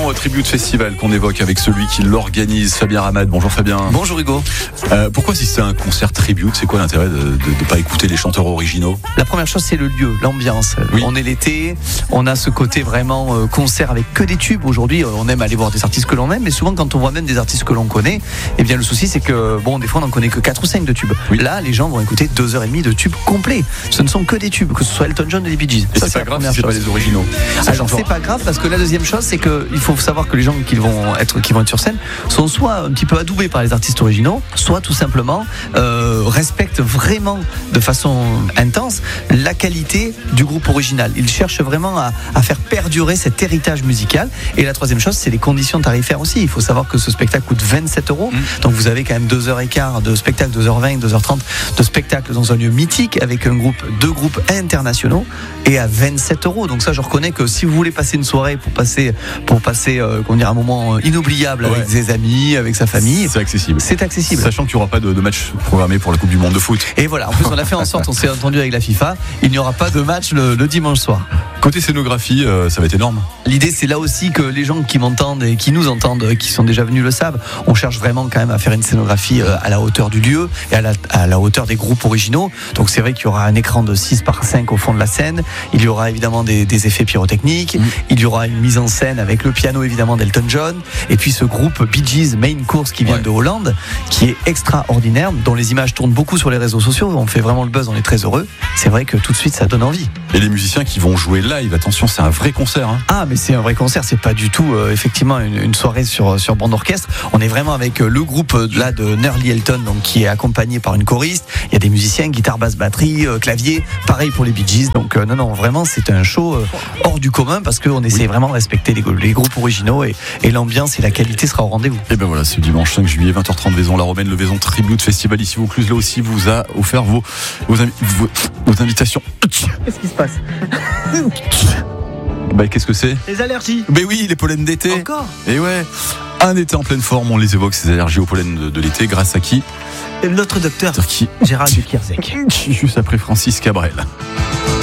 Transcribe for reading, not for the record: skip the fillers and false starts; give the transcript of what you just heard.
l'édition Tribute Festival qu'on évoque avec celui qui l'organise, Fabien Ramad. Bonjour Fabien. Bonjour Hugo. Pourquoi si c'est un concert Tribute, c'est quoi l'intérêt de ne pas écouter les chanteurs originaux? La première chose, c'est le lieu, l'ambiance. Oui. On est l'été, on a ce côté vraiment concert avec que des tubes. Aujourd'hui, on aime aller voir des artistes que l'on aime, mais souvent quand on voit même des artistes que l'on connaît, eh bien le souci c'est que des fois on n'en connaît que 4 ou 5 de tubes. Oui. Là, les gens vont écouter 2h30 de tubes complets. Ce ne sont que des tubes, que ce soit Elton John ou les Bee Gees. Et Ça, c'est pas la grave première si c'est pas chose. les originaux. Alors c'est pas grave parce que la deuxième chose c'est qu'il faut savoir que les gens qui vont être sur scène sont soit un petit peu adoubés par les artistes originaux, soit tout simplement respectent vraiment de façon intense la qualité du groupe original. Ils cherchent vraiment à faire perdurer cet héritage musical. Et la troisième chose, c'est les conditions tarifaires aussi. Il faut savoir que ce spectacle coûte 27 €. Donc vous avez quand même 2h15 de spectacle, 2h20, 2h30 de spectacle dans un lieu mythique avec deux groupes internationaux et à 27 €. Donc ça, je reconnais que si vous voulez passer une soirée pour passer un moment inoubliable avec ses amis, avec sa famille, c'est accessible. C'est accessible. Sachant qu'il n'y aura pas de match programmé pour la Coupe du Monde de foot. Et voilà, en plus on a fait en sorte, on s'est entendu avec la FIFA, il n'y aura pas de match le dimanche soir. Côté scénographie, ça va être énorme. L'idée c'est là aussi que les gens qui m'entendent et qui nous entendent, qui sont déjà venus le savent, on cherche vraiment quand même à faire une scénographie à la hauteur du lieu et à la hauteur des groupes originaux. Donc c'est vrai qu'il y aura un écran de 6x5 au fond de la scène, il y aura évidemment des effets pyrotechniques, il y aura une mise en scène avec le piano évidemment d'Elton John, et puis ce groupe Bee Gees Main Course qui vient de Hollande, qui est extraordinaire, dont les images tournent beaucoup sur les réseaux sociaux, on fait vraiment le buzz, on est très heureux. C'est vrai que tout de suite ça donne envie. Et les musiciens qui vont jouer live, attention, c'est un vrai concert. Ah mais c'est un vrai concert, c'est pas du tout effectivement une soirée sur bande orchestre. On est vraiment avec le groupe là de Nerly Elton, donc qui est accompagné par une choriste. Il y a des musiciens, guitare, basse, batterie, clavier, pareil pour les Bee Gees. Donc non, vraiment c'est un show hors du commun parce qu'on essaie vraiment de respecter les groupes originaux et l'ambiance et la qualité sera au rendez-vous. Et ben voilà, c'est dimanche 5 juillet, 20h30, Vaison-la-Romaine, le Vaison Tribute Festival ici Vaucluse, là aussi vous a offert vos invitations. Qu'est-ce qui se passe? Qu'est-ce que c'est? Les allergies. Mais oui, les pollens d'été. Encore? Et ouais, un été en pleine forme, on les évoque, ces allergies au pollen de l'été, grâce à qui? Notre docteur Qui Gérald Dukierzek. Juste après Francis Cabrel.